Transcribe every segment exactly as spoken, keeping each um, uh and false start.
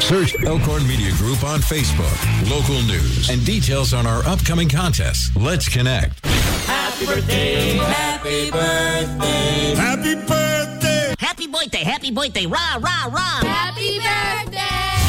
Search Elkhorn Media Group on Facebook, local news, and details on our upcoming contests. Let's connect. Happy birthday, happy birthday, happy birthday. Happy birthday, happy birthday, rah, rah, rah. Happy birthday.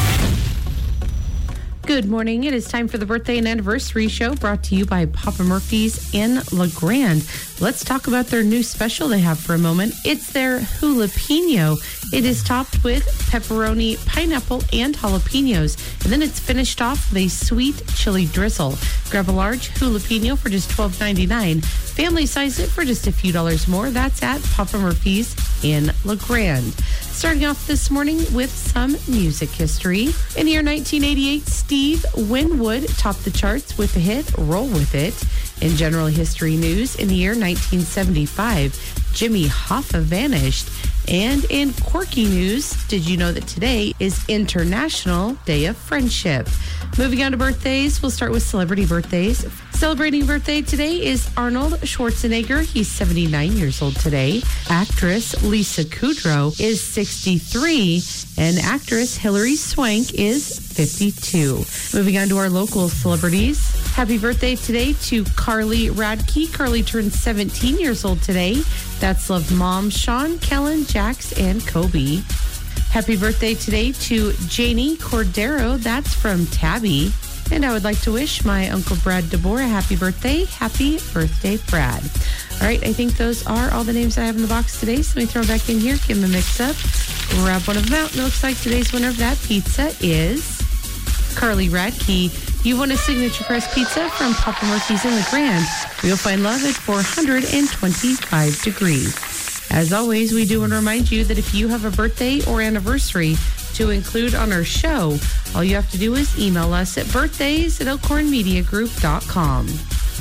Good morning. It is time for the birthday and anniversary show brought to you by Papa Murphy's in LeGrand. Let's talk about their new special they have for a moment. It's their jalapeno. It is topped with pepperoni, pineapple, and jalapenos. And then it's finished off with a sweet chili drizzle. Grab a large jalapeno for just twelve ninety-nine. Family size it for just a few dollars more. That's at Papa Murphy's in LeGrand. Starting off this morning with some music history. In the year nineteen eighty-eight, Steve Winwood topped the charts with the hit Roll With It. In general history news, in the year nineteen seventy-five, Jimmy Hoffa vanished. And in quirky news, did you know that today is International Day of Friendship? Moving on to birthdays, we'll start with celebrity birthdays. Celebrating birthday today is Arnold Schwarzenegger. He's seventy-nine years old today. Actress Lisa Kudrow is sixty-three. And actress Hilary Swank is fifty-two. Moving on to our local celebrities. Happy birthday today to Carly Radke. Carly turned seventeen years old today. That's love mom, Sean, Kellen, Jax, and Kobe. Happy birthday today to Janie Cordero. That's from Tabby. And I would like to wish my Uncle Brad DeBoer a happy birthday. Happy birthday, Brad. All right, I think those are all the names I have in the box today. So let me throw them back in here, give them a mix up, grab one of them out. And it looks like today's winner of that pizza is Carly Radke. You won a signature crust pizza from Papa Murphy's in LeGrand. You'll find love at four hundred twenty-five degrees. As always, we do want to remind you that if you have a birthday or anniversary to include on our show, all you have to do is email us at birthdays at elkhorn media group dot com.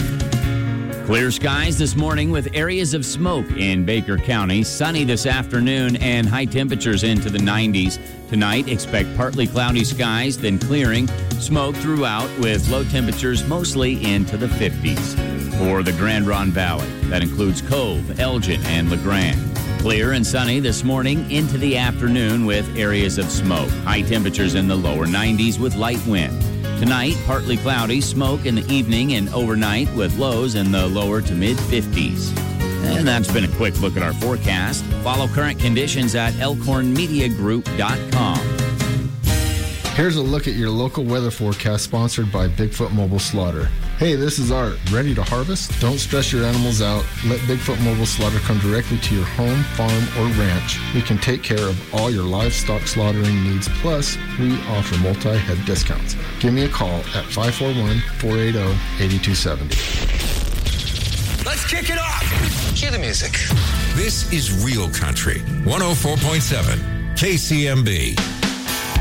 Clear skies this morning with areas of smoke in Baker County. Sunny this afternoon and high temperatures into the nineties. Tonight, expect partly cloudy skies, then clearing. Smoke throughout with low temperatures mostly into the fifties. For the Grand Ronde Valley, that includes Cove, Elgin, and LeGrand. Clear and sunny this morning into the afternoon with areas of smoke. High temperatures in the lower nineties with light wind. Tonight, partly cloudy, smoke in the evening and overnight with lows in the lower to mid-fifties. And that's been a quick look at our forecast. Follow current conditions at elkhorn media group dot com. Here's a look at your local weather forecast sponsored by Bigfoot Mobile Slaughter. Hey, this is Art. Ready to harvest? Don't stress your animals out. Let Bigfoot Mobile Slaughter come directly to your home, farm, or ranch. We can take care of all your livestock slaughtering needs. Plus, we offer multi-head discounts. Give me a call at five four one, four eight zero, eight two seven zero. Let's kick it off. Cue the music. This is Real Country, one oh four point seven K C M B.